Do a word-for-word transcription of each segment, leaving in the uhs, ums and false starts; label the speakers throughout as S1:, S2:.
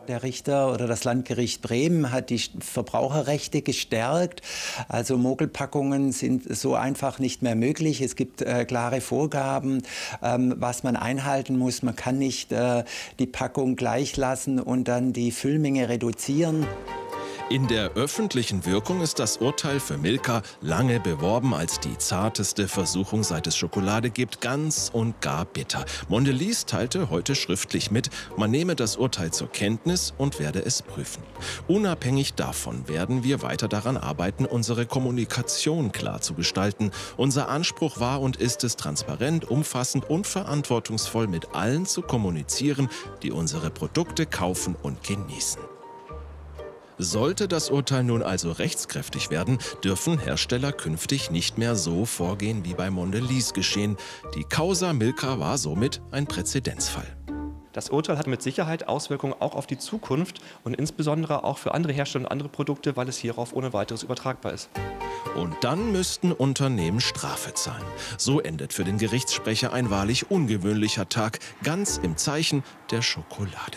S1: Der Richter oder das Landgericht Bremen hat die Verbraucherrechte gestärkt. Also Mogelpackungen sind so einfach nicht mehr möglich. Es gibt äh, klare Vorgaben, ähm, was man einhalten muss. Man kann nicht äh, die Packung gleich lassen und dann die Füllmenge reduzieren.
S2: In der öffentlichen Wirkung ist das Urteil für Milka lange beworben als die zarteste Versuchung, seit es Schokolade gibt, ganz und gar bitter. Mondelez teilte heute schriftlich mit, man nehme das Urteil zur Kenntnis und werde es prüfen. Unabhängig davon werden wir weiter daran arbeiten, unsere Kommunikation klar zu gestalten. Unser Anspruch war und ist es, transparent, umfassend und verantwortungsvoll mit allen zu kommunizieren, die unsere Produkte kaufen und genießen. Sollte das Urteil nun also rechtskräftig werden, dürfen Hersteller künftig nicht mehr so vorgehen wie bei Mondelez geschehen. Die Causa Milka war somit ein Präzedenzfall.
S3: Das Urteil hat mit Sicherheit Auswirkungen auch auf die Zukunft und insbesondere auch für andere Hersteller und andere Produkte, weil es hierauf ohne weiteres übertragbar ist.
S2: Und dann müssten Unternehmen Strafe zahlen. So endet für den Gerichtssprecher ein wahrlich ungewöhnlicher Tag, ganz im Zeichen der Schokolade.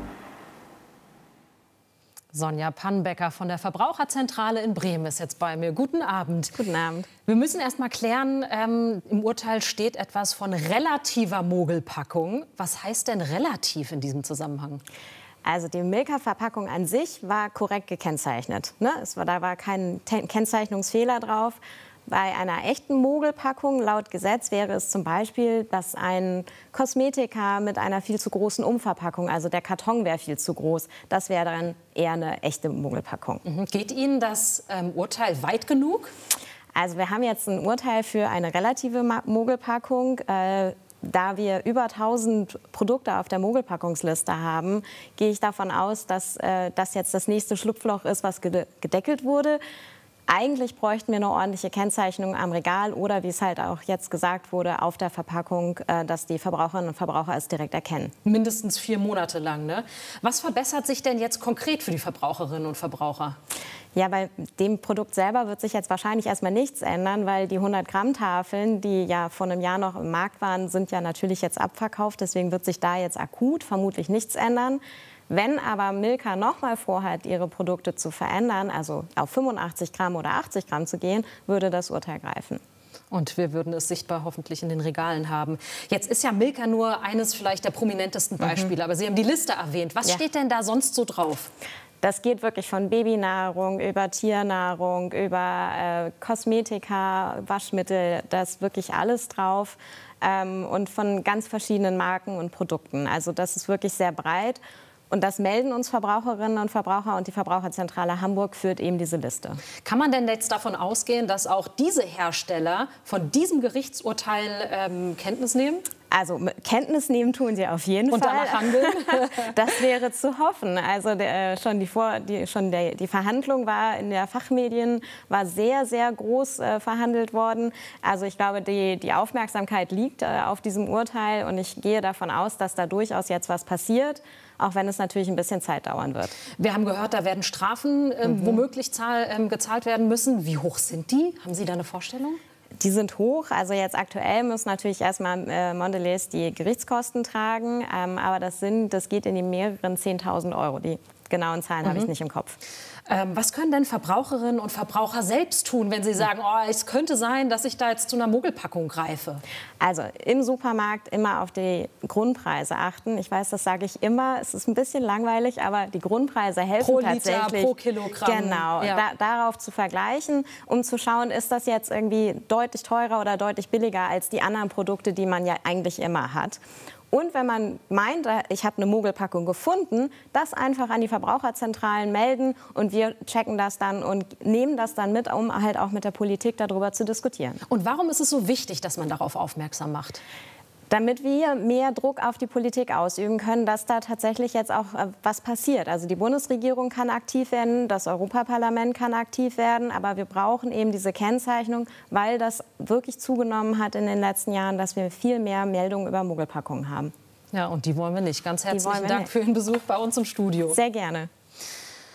S4: Sonja Pannbecker von der Verbraucherzentrale in Bremen ist jetzt bei mir. Guten Abend.
S5: Guten Abend.
S4: Wir müssen erst mal klären, ähm, im Urteil steht etwas von relativer Mogelpackung. Was heißt denn relativ in diesem Zusammenhang?
S5: Also die Milka-Verpackung an sich war korrekt gekennzeichnet. Ne? Es war, da war kein Te- Kennzeichnungsfehler drauf. Bei einer echten Mogelpackung laut Gesetz wäre es zum Beispiel, dass ein Kosmetika mit einer viel zu großen Umverpackung, also der Karton wäre viel zu groß, das wäre dann eher eine echte Mogelpackung.
S4: Mhm. Geht Ihnen das ähm, Urteil weit genug?
S5: Also wir haben jetzt ein Urteil für eine relative Mogelpackung. Äh, Da wir über tausend Produkte auf der Mogelpackungsliste haben, gehe ich davon aus, dass äh, das jetzt das nächste Schlupfloch ist, was gede- gedeckelt wurde. Eigentlich bräuchten wir eine ordentliche Kennzeichnung am Regal oder, wie es halt auch jetzt gesagt wurde, auf der Verpackung, äh, dass die Verbraucherinnen und Verbraucher es direkt erkennen.
S4: Mindestens vier Monate lang, ne? Was verbessert sich denn jetzt konkret für die Verbraucherinnen und Verbraucher?
S5: Ja, bei dem Produkt selber wird sich jetzt wahrscheinlich erstmal nichts ändern, weil die hundert Gramm Tafeln, die ja vor einem Jahr noch im Markt waren, sind ja natürlich jetzt abverkauft. Deswegen wird sich da jetzt akut vermutlich nichts ändern. Wenn aber Milka noch mal vorhat, ihre Produkte zu verändern, also auf fünfundachtzig Gramm oder achtzig Gramm zu gehen, würde das Urteil greifen.
S4: Und wir würden es sichtbar hoffentlich in den Regalen haben. Jetzt ist ja Milka nur eines vielleicht der prominentesten Beispiele, mhm. aber Sie haben die Liste erwähnt. Was
S5: ja.
S4: steht denn da sonst so drauf?
S5: Das geht wirklich von Babynahrung über Tiernahrung, über äh, Kosmetika, Waschmittel, da ist wirklich alles drauf. Ähm, und von ganz verschiedenen Marken und Produkten. Also das ist wirklich sehr breit. Und das melden uns Verbraucherinnen und Verbraucher und die Verbraucherzentrale Hamburg führt eben diese Liste.
S4: Kann man denn jetzt davon ausgehen, dass auch diese Hersteller von diesem Gerichtsurteil ähm, Kenntnis nehmen?
S5: Also Kenntnis nehmen tun sie auf jeden
S4: und
S5: Fall.
S4: Und danach handeln?
S5: Das wäre zu hoffen. Also der, schon, die, Vor, die, schon der, die Verhandlung war in der Fachmedien war sehr, sehr groß äh, verhandelt worden. Also ich glaube, die, die Aufmerksamkeit liegt äh, auf diesem Urteil und ich gehe davon aus, dass da durchaus jetzt was passiert, auch wenn es natürlich ein bisschen Zeit dauern wird.
S4: Wir haben gehört, da werden Strafen äh, mhm. womöglich zahl, äh, gezahlt werden müssen. Wie hoch sind die? Haben Sie da eine Vorstellung?
S5: Die sind hoch. Also jetzt aktuell müssen natürlich erstmal äh, Mondelez die Gerichtskosten tragen. Ähm, aber das, sind, das geht in die mehreren zehntausend Euro. Die genauen Zahlen mhm. habe ich nicht im Kopf.
S4: Ähm, was können denn Verbraucherinnen und Verbraucher selbst tun, wenn sie sagen, oh, es könnte sein, dass ich da jetzt zu einer Mogelpackung greife?
S5: Also im Supermarkt immer auf die Grundpreise achten. Ich weiß, das sage ich immer. Es ist ein bisschen langweilig, aber die Grundpreise helfen
S4: pro Liter,
S5: tatsächlich.
S4: Pro Kilogramm.
S5: Genau,
S4: ja.
S5: da, darauf zu vergleichen, um zu schauen, ist das jetzt irgendwie deutlich teurer oder deutlich billiger als die anderen Produkte, die man ja eigentlich immer hat. Und wenn man meint, ich habe eine Mogelpackung gefunden, das einfach an die Verbraucherzentralen melden und wir checken das dann und nehmen das dann mit, um halt auch mit der Politik darüber zu diskutieren.
S4: Und warum ist es so wichtig, dass man darauf aufmerksam macht?
S5: Damit wir mehr Druck auf die Politik ausüben können, dass da tatsächlich jetzt auch äh, was passiert. Also die Bundesregierung kann aktiv werden, das Europaparlament kann aktiv werden, aber wir brauchen eben diese Kennzeichnung, weil das wirklich zugenommen hat in den letzten Jahren, dass wir viel mehr Meldungen über Mogelpackungen haben.
S4: Ja, und die wollen wir nicht. Ganz herzlichen Dank
S5: nicht.
S4: für Ihren Besuch bei uns im Studio.
S5: Sehr gerne.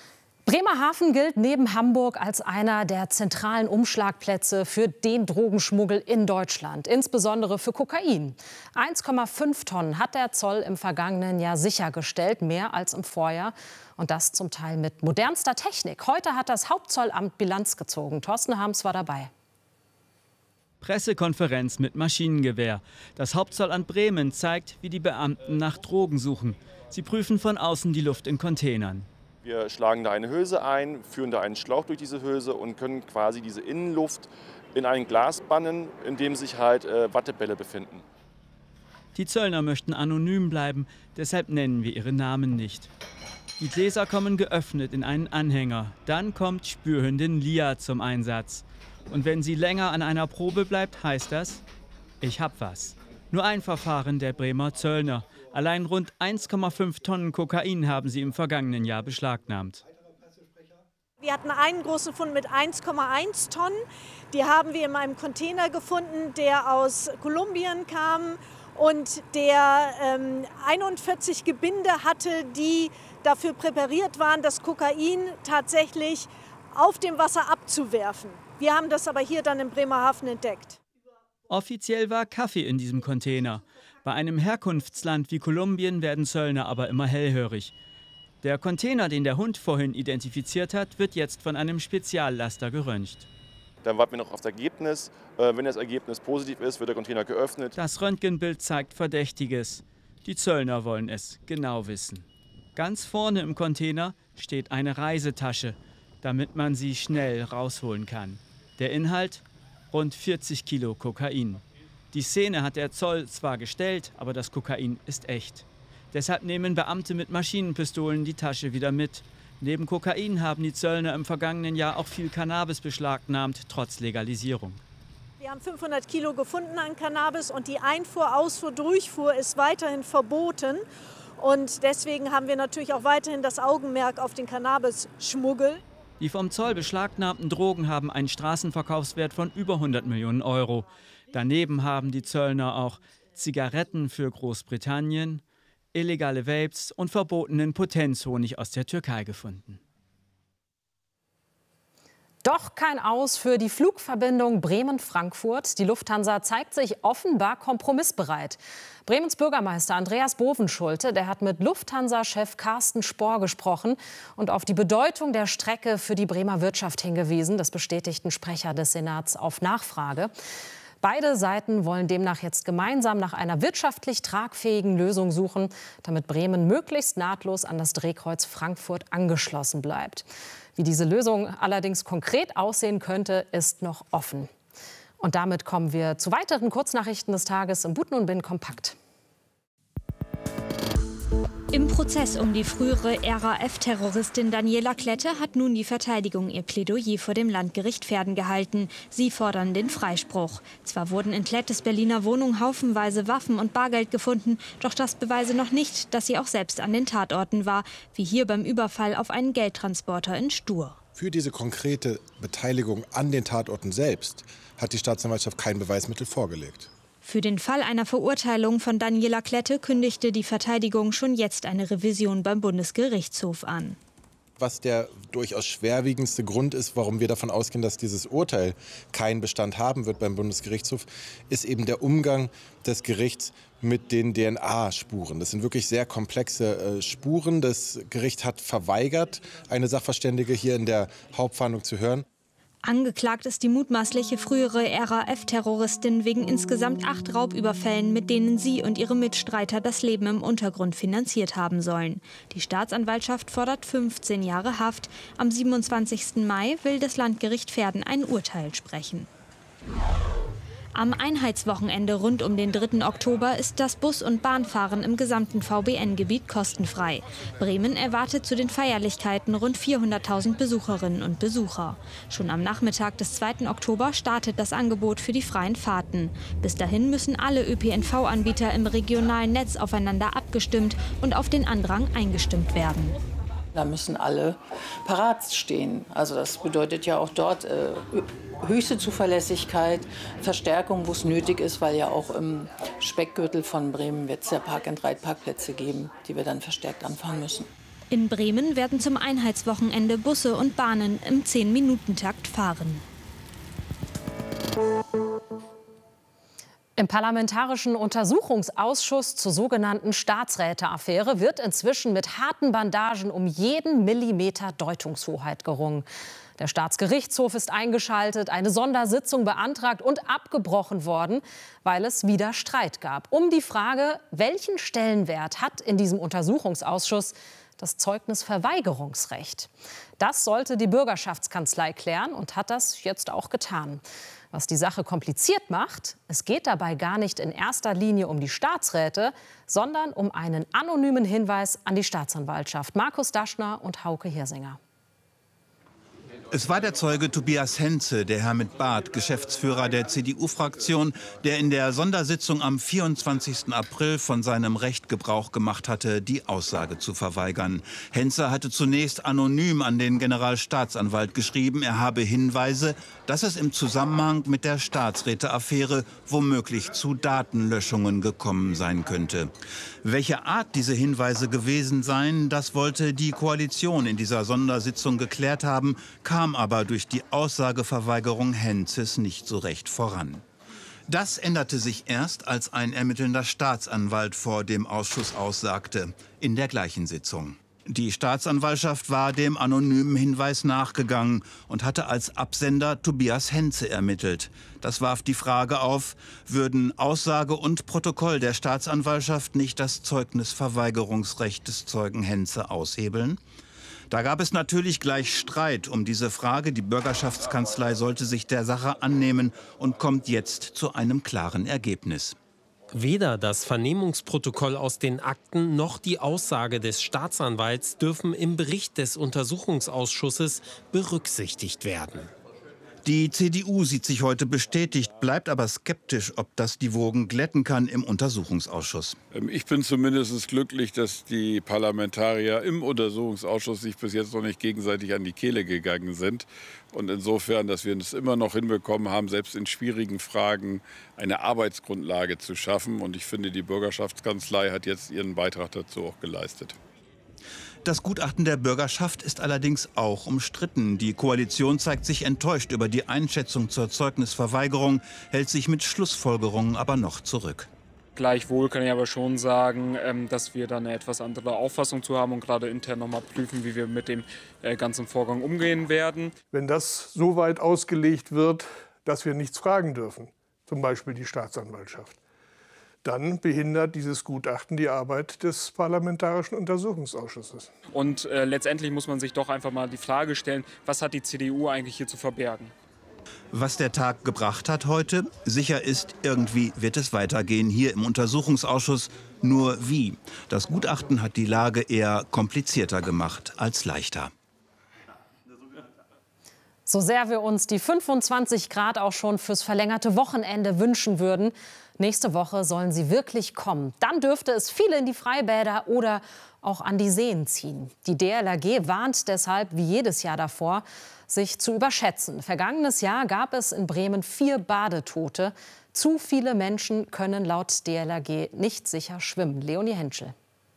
S4: Bremerhaven gilt neben Hamburg als einer der zentralen Umschlagplätze für den Drogenschmuggel in Deutschland, insbesondere für Kokain. eins Komma fünf Tonnen hat der Zoll im vergangenen Jahr sichergestellt, mehr als im Vorjahr. Und das zum Teil mit modernster Technik. Heute hat das Hauptzollamt Bilanz gezogen. Thorsten Harms war dabei.
S6: Pressekonferenz mit Maschinengewehr. Das Hauptzollamt Bremen zeigt, wie die Beamten nach Drogen suchen. Sie prüfen von außen die Luft in Containern.
S7: Wir schlagen da eine Hülse ein, führen da einen Schlauch durch diese Hülse und können quasi diese Innenluft in ein Glas bannen, in dem sich halt äh, Wattebälle befinden.
S6: Die Zöllner möchten anonym bleiben, deshalb nennen wir ihre Namen nicht. Die Gläser kommen geöffnet in einen Anhänger. Dann kommt Spürhündin Lia zum Einsatz. Und wenn sie länger an einer Probe bleibt, heißt das, ich hab was. Nur ein Verfahren der Bremer Zöllner. Allein rund eins Komma fünf Tonnen Kokain haben sie im vergangenen Jahr beschlagnahmt.
S8: Wir hatten einen großen Fund mit eins Komma eins Tonnen. Die haben wir in einem Container gefunden, der aus Kolumbien kam und der ähm, einundvierzig Gebinde hatte, die dafür präpariert waren, das Kokain tatsächlich auf dem Wasser abzuwerfen. Wir haben das aber hier dann in Bremerhaven entdeckt.
S6: Offiziell war Kaffee in diesem Container. Bei einem Herkunftsland wie Kolumbien werden Zöllner aber immer hellhörig. Der Container, den der Hund vorhin identifiziert hat, wird jetzt von einem Speziallaster geröntgt.
S7: Dann warten wir noch auf das Ergebnis. Wenn das Ergebnis positiv ist, wird der Container geöffnet.
S6: Das Röntgenbild zeigt Verdächtiges. Die Zöllner wollen es genau wissen. Ganz vorne im Container steht eine Reisetasche, damit man sie schnell rausholen kann. Der Inhalt? Rund vierzig Kilo Kokain. Die Szene hat der Zoll zwar gestellt, aber das Kokain ist echt. Deshalb nehmen Beamte mit Maschinenpistolen die Tasche wieder mit. Neben Kokain haben die Zöllner im vergangenen Jahr auch viel Cannabis beschlagnahmt, trotz Legalisierung.
S8: Wir haben fünfhundert Kilo gefunden an Cannabis und die Einfuhr, Ausfuhr, Durchfuhr ist weiterhin verboten. Und deswegen haben wir natürlich auch weiterhin das Augenmerk auf den Cannabis-Schmuggel.
S6: Die vom Zoll beschlagnahmten Drogen haben einen Straßenverkaufswert von über hundert Millionen Euro. Daneben haben die Zöllner auch Zigaretten für Großbritannien, illegale Vapes und verbotenen Potenzhonig aus der Türkei gefunden.
S4: Doch kein Aus für die Flugverbindung Bremen-Frankfurt. Die Lufthansa zeigt sich offenbar kompromissbereit. Bremens Bürgermeister Andreas Bovenschulte, der hat mit Lufthansa-Chef Carsten Spohr gesprochen und auf die Bedeutung der Strecke für die Bremer Wirtschaft hingewiesen. Das bestätigten Sprecher des Senats auf Nachfrage. Beide Seiten wollen demnach jetzt gemeinsam nach einer wirtschaftlich tragfähigen Lösung suchen, damit Bremen möglichst nahtlos an das Drehkreuz Frankfurt angeschlossen bleibt. Wie diese Lösung allerdings konkret aussehen könnte, ist noch offen. Und damit kommen wir zu weiteren Kurznachrichten des Tages im Buten und Bin kompakt.
S9: Im Prozess um die frühere R A F-Terroristin Daniela Klette hat nun die Verteidigung ihr Plädoyer vor dem Landgericht Verden gehalten. Sie fordern den Freispruch. Zwar wurden in Klettes Berliner Wohnung haufenweise Waffen und Bargeld gefunden, doch das beweise noch nicht, dass sie auch selbst an den Tatorten war, wie hier beim Überfall auf einen Geldtransporter in Stur.
S10: Für diese konkrete Beteiligung an den Tatorten selbst hat die Staatsanwaltschaft kein Beweismittel vorgelegt.
S9: Für den Fall einer Verurteilung von Daniela Klette kündigte die Verteidigung schon jetzt eine Revision beim Bundesgerichtshof an.
S10: Was der durchaus schwerwiegendste Grund ist, warum wir davon ausgehen, dass dieses Urteil keinen Bestand haben wird beim Bundesgerichtshof, ist eben der Umgang des Gerichts mit den D N A-Spuren. Das sind wirklich sehr komplexe äh, Spuren. Das Gericht hat verweigert, eine Sachverständige hier in der Hauptverhandlung zu hören.
S9: Angeklagt ist die mutmaßliche frühere R A F-Terroristin wegen insgesamt acht Raubüberfällen, mit denen sie und ihre Mitstreiter das Leben im Untergrund finanziert haben sollen. Die Staatsanwaltschaft fordert fünfzehn Jahre Haft. Am siebenundzwanzigsten Mai will das Landgericht Verden ein Urteil sprechen. Am Einheitswochenende rund um den dritten Oktober ist das Bus- und Bahnfahren im gesamten V B N-Gebiet kostenfrei. Bremen erwartet zu den Feierlichkeiten rund vierhunderttausend Besucherinnen und Besucher. Schon am Nachmittag des zweiten Oktober startet das Angebot für die freien Fahrten. Bis dahin müssen alle Ö P N V-Anbieter im regionalen Netz aufeinander abgestimmt und auf den Andrang eingestimmt werden.
S11: Da müssen alle parat stehen. Also das bedeutet ja auch dort äh, höchste Zuverlässigkeit, Verstärkung, wo es nötig ist, weil ja auch im Speckgürtel von Bremen wird es ja Park-and-Ride-Parkplätze geben, die wir dann verstärkt anfahren müssen.
S9: In Bremen werden zum Einheitswochenende Busse und Bahnen im zehn-Minuten-Takt fahren.
S4: Im Parlamentarischen Untersuchungsausschuss zur sogenannten Staatsräteaffäre wird inzwischen mit harten Bandagen um jeden Millimeter Deutungshoheit gerungen. Der Staatsgerichtshof ist eingeschaltet, eine Sondersitzung beantragt und abgebrochen worden, weil es wieder Streit gab um die Frage, welchen Stellenwert hat in diesem Untersuchungsausschuss das Zeugnisverweigerungsrecht. Das sollte die Bürgerschaftskanzlei klären und hat das jetzt auch getan. Was die Sache kompliziert macht, es geht dabei gar nicht in erster Linie um die Staatsräte, sondern um einen anonymen Hinweis an die Staatsanwaltschaft. Markus Daschner und Hauke Hirsinger.
S12: Es war der Zeuge Tobias Henze, der Herr mit Bart, Geschäftsführer der C D U-Fraktion, der in der Sondersitzung am vierundzwanzigsten April von seinem Recht Gebrauch gemacht hatte, die Aussage zu verweigern. Henze hatte zunächst anonym an den Generalstaatsanwalt geschrieben, er habe Hinweise, dass es im Zusammenhang mit der Staatsräteaffäre womöglich zu Datenlöschungen gekommen sein könnte. Welche Art diese Hinweise gewesen seien, das wollte die Koalition in dieser Sondersitzung geklärt haben, kam aber durch die Aussageverweigerung Henzes nicht so recht voran. Das änderte sich erst, als ein ermittelnder Staatsanwalt vor dem Ausschuss aussagte, in der gleichen Sitzung. Die Staatsanwaltschaft war dem anonymen Hinweis nachgegangen und hatte als Absender Tobias Henze ermittelt. Das warf die Frage auf, würden Aussage und Protokoll der Staatsanwaltschaft nicht das Zeugnisverweigerungsrecht des Zeugen Henze aushebeln? Da gab es natürlich gleich Streit um diese Frage. Die Bürgerschaftskanzlei sollte sich der Sache annehmen und kommt jetzt zu einem klaren Ergebnis.
S13: Weder das Vernehmungsprotokoll aus den Akten noch die Aussage des Staatsanwalts dürfen im Bericht des Untersuchungsausschusses berücksichtigt werden.
S12: Die C D U sieht sich heute bestätigt, bleibt aber skeptisch, ob das die Wogen glätten kann im Untersuchungsausschuss.
S14: Ich bin zumindest glücklich, dass die Parlamentarier im Untersuchungsausschuss sich bis jetzt noch nicht gegenseitig an die Kehle gegangen sind. Und insofern, dass wir es immer noch hinbekommen haben, selbst in schwierigen Fragen eine Arbeitsgrundlage zu schaffen. Und ich finde, die Bürgerschaftskanzlei hat jetzt ihren Beitrag dazu auch geleistet.
S12: Das Gutachten der Bürgerschaft ist allerdings auch umstritten. Die Koalition zeigt sich enttäuscht über die Einschätzung zur Zeugnisverweigerung, hält sich mit Schlussfolgerungen aber noch zurück.
S15: Gleichwohl kann ich aber schon sagen, dass wir da eine etwas andere Auffassung zu haben und gerade intern noch mal prüfen, wie wir mit dem ganzen Vorgang umgehen werden.
S16: Wenn das so weit ausgelegt wird, dass wir nichts fragen dürfen, zum Beispiel die Staatsanwaltschaft, dann behindert dieses Gutachten die Arbeit des Parlamentarischen Untersuchungsausschusses.
S15: Und äh, letztendlich muss man sich doch einfach mal die Frage stellen, was hat die C D U eigentlich hier zu verbergen?
S12: Was der Tag gebracht hat heute, sicher ist, irgendwie wird es weitergehen hier im Untersuchungsausschuss. Nur wie? Das Gutachten hat die Lage eher komplizierter gemacht als leichter.
S4: So sehr wir uns die fünfundzwanzig Grad auch schon fürs verlängerte Wochenende wünschen würden, nächste Woche sollen sie wirklich kommen. Dann dürfte es viele in die Freibäder oder auch an die Seen ziehen. Die D L R G warnt deshalb, wie jedes Jahr davor, sich zu überschätzen. Vergangenes Jahr gab es in Bremen vier Badetote. Zu viele Menschen können laut D L R G nicht sicher schwimmen. Leonie Henschel.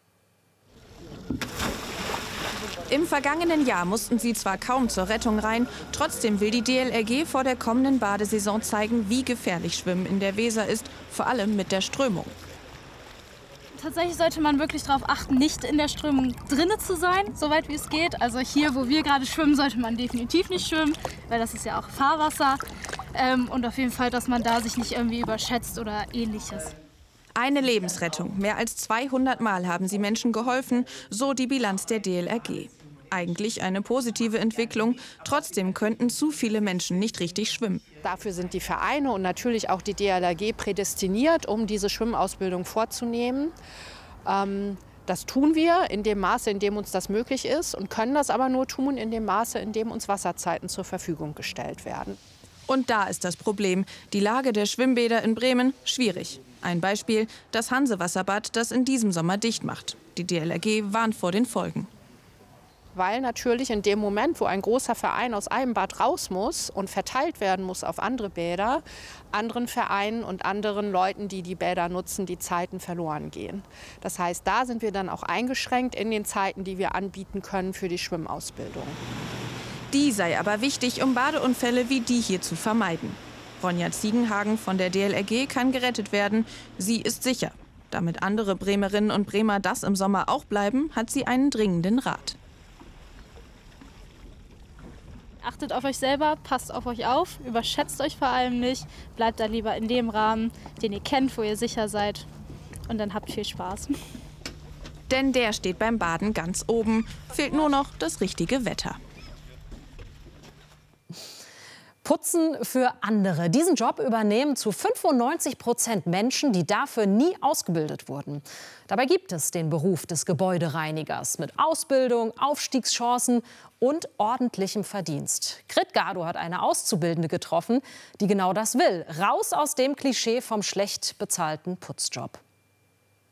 S17: Im vergangenen Jahr mussten sie zwar kaum zur Rettung rein, trotzdem will die D L R G vor der kommenden Badesaison zeigen, wie gefährlich Schwimmen in der Weser ist, vor allem mit der Strömung.
S18: Tatsächlich sollte man wirklich darauf achten, nicht in der Strömung drinne zu sein, soweit wie es geht. Also hier, wo wir gerade schwimmen, sollte man definitiv nicht schwimmen, weil das ist ja auch Fahrwasser. Ähm, und auf jeden Fall, dass man da sich nicht irgendwie überschätzt oder Ähnliches.
S17: Eine Lebensrettung. Mehr als zweihundert Mal haben sie Menschen geholfen, so die Bilanz der D L R G. Eigentlich eine positive Entwicklung. Trotzdem könnten zu viele Menschen nicht richtig schwimmen.
S19: Dafür sind die Vereine und natürlich auch die D L R G prädestiniert, um diese Schwimmausbildung vorzunehmen. Ähm, das tun wir in dem Maße, in dem uns das möglich ist und können das aber nur tun in dem Maße, in dem uns Wasserzeiten zur Verfügung gestellt werden.
S17: Und da ist das Problem. Die Lage der Schwimmbäder in Bremen schwierig. Ein Beispiel, das Hansewasserbad, das in diesem Sommer dicht macht. Die D L R G warnt vor den Folgen.
S19: weil natürlich in dem Moment, wo ein großer Verein aus einem Bad raus muss und verteilt werden muss auf andere Bäder, anderen Vereinen und anderen Leuten, die die Bäder nutzen, die Zeiten verloren gehen. Das heißt, da sind wir dann auch eingeschränkt in den Zeiten, die wir anbieten können für die Schwimmausbildung.
S17: Die sei aber wichtig, um Badeunfälle wie die hier zu vermeiden. Ronja Ziegenhagen von der D L R G kann gerettet werden. Sie ist sicher. Damit andere Bremerinnen und Bremer das im Sommer auch bleiben, hat sie einen dringenden Rat.
S18: Achtet auf euch selber, passt auf euch auf, überschätzt euch vor allem nicht, bleibt da lieber in dem Rahmen, den ihr kennt, wo ihr sicher seid, und dann habt viel Spaß.
S17: Denn der steht beim Baden ganz oben, fehlt nur noch das richtige Wetter.
S4: Putzen für andere. Diesen Job übernehmen zu fünfundneunzig Prozent Menschen, die dafür nie ausgebildet wurden. Dabei gibt es den Beruf des Gebäudereinigers mit Ausbildung, Aufstiegschancen und ordentlichem Verdienst. Grit Gado hat eine Auszubildende getroffen, die genau das will. Raus aus dem Klischee vom schlecht bezahlten Putzjob.